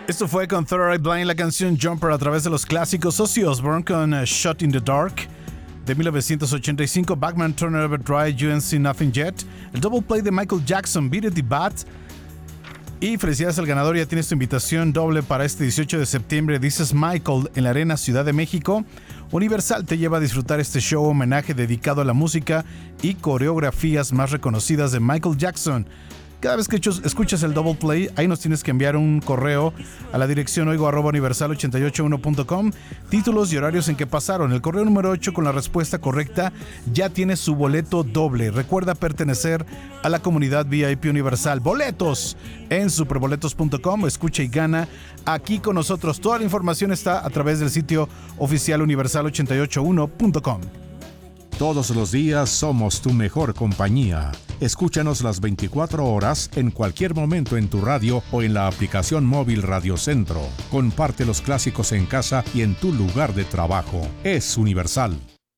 Esto fue con Third Eye Blind, la canción Jumper a través de los clásicos. Ozzy Osbourne con Shot in the Dark de 1985, Bachman Turner Overdrive, You Ain't Seen Nothing Yet, el double play de Michael Jackson, Beat It the Bat. Y felicidades al ganador, ya tienes tu invitación doble para este 18 de septiembre. Dices Michael en la Arena Ciudad de México. Universal te lleva a disfrutar este show homenaje dedicado a la música y coreografías más reconocidas de Michael Jackson. Cada vez que escuchas el double play, ahí nos tienes que enviar un correo a la dirección oigo@universal881.com, títulos y horarios en que pasaron. El correo número 8 con la respuesta correcta ya tiene su boleto doble. Recuerda pertenecer a la comunidad VIP Universal. Boletos en superboletos.com. Escucha y gana aquí con nosotros. Toda la información está a través del sitio oficial universal881.com. Todos los días somos tu mejor compañía. Escúchanos las 24 horas en cualquier momento en tu radio o en la aplicación móvil Radio Centro. Comparte los clásicos en casa y en tu lugar de trabajo. Es Universal.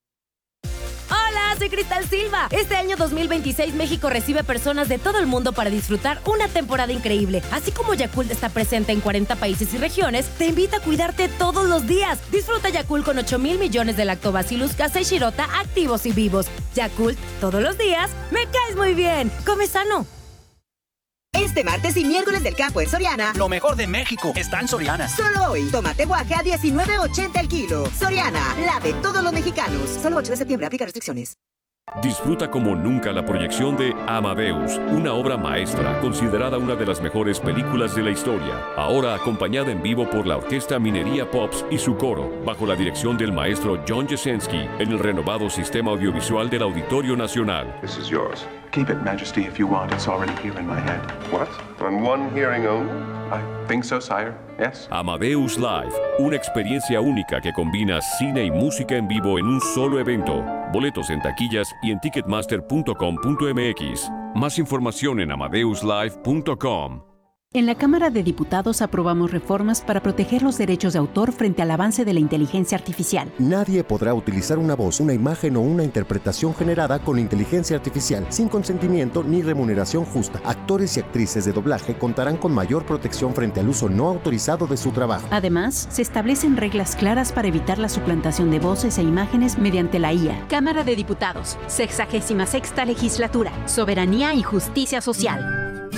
Soy Cristal Silva. Este año 2026 México recibe personas de todo el mundo para disfrutar una temporada increíble. Así como Yakult está presente en 40 países y regiones, te invita a cuidarte todos los días. Disfruta Yakult con 8,000 millones de Lactobacillus casei shirota activos y vivos. Yakult, todos los días, me caes muy bien. Come sano. Este martes y miércoles del campo en Soriana, lo mejor de México está en Soriana. Solo hoy, tomate guaje a $19.80 el kilo. Soriana, la de todos los mexicanos. Solo 8 de septiembre, aplica restricciones. Disfruta como nunca la proyección de Amadeus, una obra maestra considerada una de las mejores películas de la historia. Ahora acompañada en vivo por la Orquesta Minería Pops y su coro, bajo la dirección del maestro John Jasenski, en el renovado sistema audiovisual del Auditorio Nacional. This is yours. Keep it, Majesty, if you want. It's already here in my head. What? On one hearing only? I think so, sire. Yes. Amadeus Live, una experiencia única que combina cine y música en vivo en un solo evento. Boletos en taquillas y en ticketmaster.com.mx. Más información en amadeuslive.com. En la Cámara de Diputados aprobamos reformas para proteger los derechos de autor frente al avance de la inteligencia artificial. Nadie podrá utilizar una voz, una imagen o una interpretación generada con inteligencia artificial sin consentimiento ni remuneración justa. Actores y actrices de doblaje contarán con mayor protección frente al uso no autorizado de su trabajo. Además, se establecen reglas claras para evitar la suplantación de voces e imágenes mediante la IA. Cámara de Diputados, 66ª Legislatura, Soberanía y Justicia Social.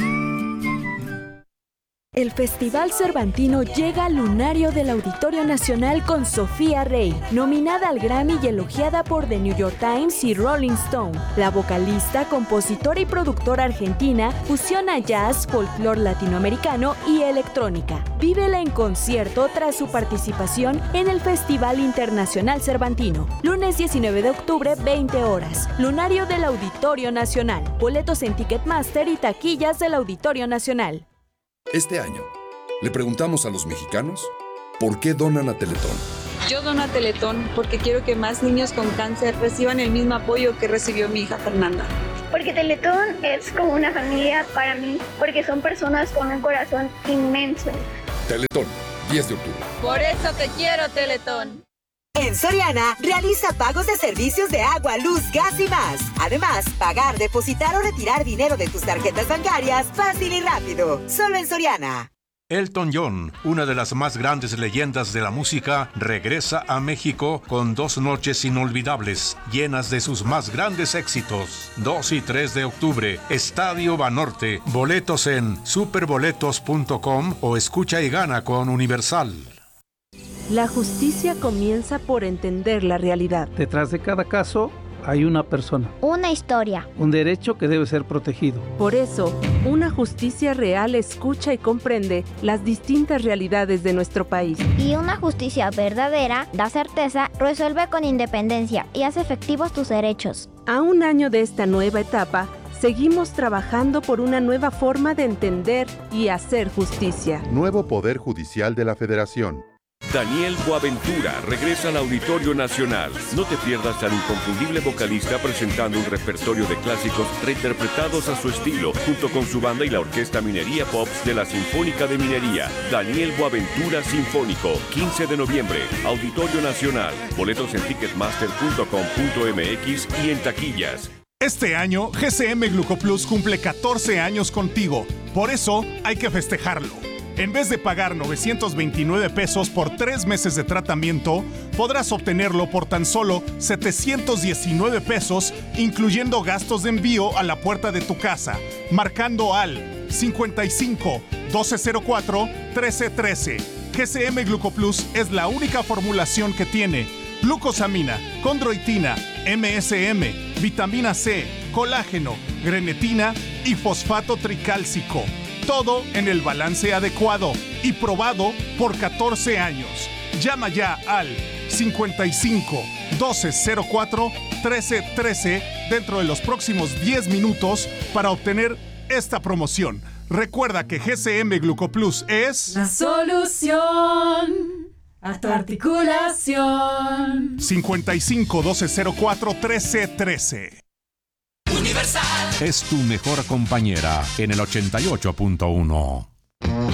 El Festival Cervantino llega al lunario del Auditorio Nacional con Sofía Rey, nominada al Grammy y elogiada por The New York Times y Rolling Stone. La vocalista, compositora y productora argentina fusiona jazz, folclore latinoamericano y electrónica. Vívela en concierto tras su participación en el Festival Internacional Cervantino. Lunes 19 de octubre, 20 horas. Lunario del Auditorio Nacional. Boletos en Ticketmaster y taquillas del Auditorio Nacional. Este año, le preguntamos a los mexicanos por qué donan a Teletón. Yo dono a Teletón porque quiero que más niños con cáncer reciban el mismo apoyo que recibió mi hija Fernanda. Porque Teletón es como una familia para mí, porque son personas con un corazón inmenso. Teletón, 10 de octubre. Por eso te quiero, Teletón. En Soriana, realiza pagos de servicios de agua, luz, gas y más. Además, pagar, depositar o retirar dinero de tus tarjetas bancarias fácil y rápido. Solo en Soriana. Elton John, una de las más grandes leyendas de la música, regresa a México con 2 noches inolvidables, llenas de sus más grandes éxitos. 2 y 3 de octubre, Estadio Banorte. Boletos en superboletos.com o escucha y gana con Universal. La justicia comienza por entender la realidad. Detrás de cada caso hay una persona. Una historia. Un derecho que debe ser protegido. Por eso, una justicia real escucha y comprende las distintas realidades de nuestro país. Y una justicia verdadera da certeza, resuelve con independencia y hace efectivos tus derechos. A un año de esta nueva etapa, seguimos trabajando por una nueva forma de entender y hacer justicia. Nuevo Poder Judicial de la Federación. Daniel Boaventura regresa al Auditorio Nacional. No te pierdas al inconfundible vocalista presentando un repertorio de clásicos reinterpretados a su estilo, junto con su banda y la Orquesta Minería Pops de la Sinfónica de Minería. Daniel Boaventura Sinfónico, 15 de noviembre, Auditorio Nacional. Boletos en ticketmaster.com.mx y en taquillas. Este año, GCM Glucoplus cumple 14 años contigo. Por eso, hay que festejarlo. En vez de pagar 929 pesos por 3 meses de tratamiento, podrás obtenerlo por tan solo 719 pesos, incluyendo gastos de envío a la puerta de tu casa, marcando al 55 1204 1313. GCM Glucoplus es la única formulación que tiene glucosamina, condroitina, MSM, vitamina C, colágeno, grenetina y fosfato tricálcico. Todo en el balance adecuado y probado por 14 años. Llama ya al 55 1204 1313 dentro de los próximos 10 minutos para obtener esta promoción. Recuerda que GCM Glucoplus es la solución a tu articulación. 55 1204 1313. Universal es tu mejor compañera en el 88.1.